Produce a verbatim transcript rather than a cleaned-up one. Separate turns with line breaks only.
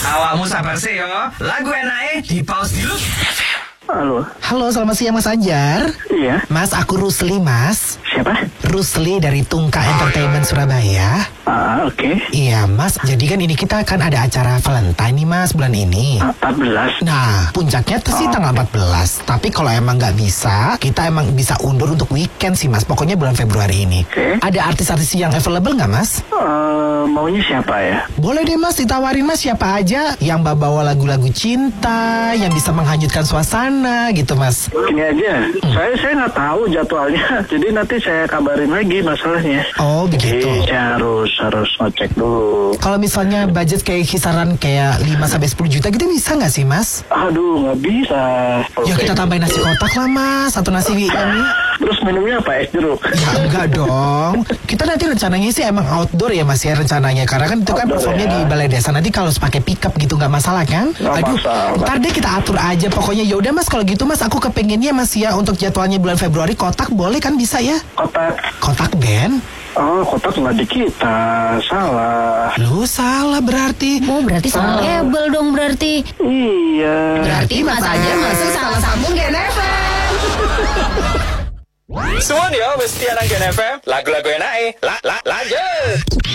Awakmu sabar sih yo. Lagu enake di pause dulu.
Halo.
Halo, selamat siang Mas Anjar.
Iya.
Mas, aku Rusli, Mas.
Siapa?
Rusli dari Tungka Entertainment Surabaya.
Ah, oke. Okay.
Iya, Mas. Jadi kan ini kita kan ada acara Valentine nih, Mas, bulan ini.
empat belas.
Nah, puncaknya tuh sih
Oh.
tanggal empat belas. Tapi kalau emang nggak bisa, kita emang bisa undur untuk weekend sih, Mas. Pokoknya bulan Februari ini.
Oke.
Ada artis-artis yang available nggak, Mas?
Uh, maunya siapa ya?
Boleh deh, Mas, ditawarin, Mas, siapa aja yang bawa lagu-lagu cinta, yang bisa menghanyutkan suasana gitu, Mas.
Gini aja, hmm. saya saya nggak tahu jadwalnya. Jadi nanti saya kabarin lagi masalahnya.
Oh, begitu.
Jadi saya harus harus ngecek dulu.
Kalau misalnya budget kayak kisaran kayak lima sampai sepuluh juta gitu bisa nggak sih, Mas?
Aduh, nggak bisa.
Ya kita tambahin nasi kotak lah, Mas. Atau nasi ini.
Terus minumnya apa? Es jeruk?
Ya enggak dong. Kita nanti rencananya sih emang outdoor ya, Mas, ya rencananya. Karena kan itu kan
Outdoor,
performnya
ya.
di balai desa. Nanti kalau pakai pickup gitu nggak masalah kan?
Nggak
Aduh,
masalah.
ntar deh kita atur aja. Pokoknya ya udah, Mas, kalau gitu, Mas, aku kepengennya, Mas, ya untuk jadwalnya bulan Februari kotak boleh kan, bisa ya?
Kotak.
Kotak band?
Oh, kotak nggak di kita. Salah.
Lu salah berarti.
Oh, berarti salah label dong berarti.
Iya.
Berarti Mas Anjar masuk salah sambung Gen F M.
Suwon yo, wis tiarang Gen F M. Lagu-lagu enake. La la lanjut.